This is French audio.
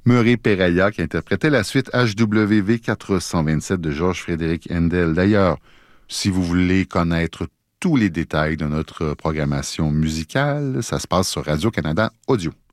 Murray Peraya qui interprétait la suite HWV 427 de Georges Frédéric Handel. D'ailleurs, si vous voulez connaître tous les détails de notre programmation musicale, ça se passe sur Radio-Canada Audio.